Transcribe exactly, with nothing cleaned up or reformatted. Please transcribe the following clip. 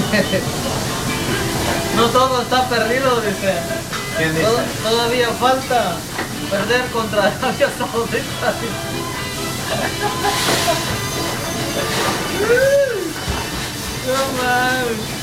No todo está perdido, dice. ¿Quién dice? Tod- Todavía falta perder contra Arabia Saudita. No mames.